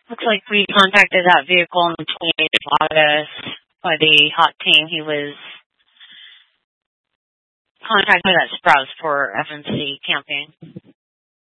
Looks like we contacted that vehicle on the 28th of August by the hot team. He was contacted at Sprouts for FMC camping.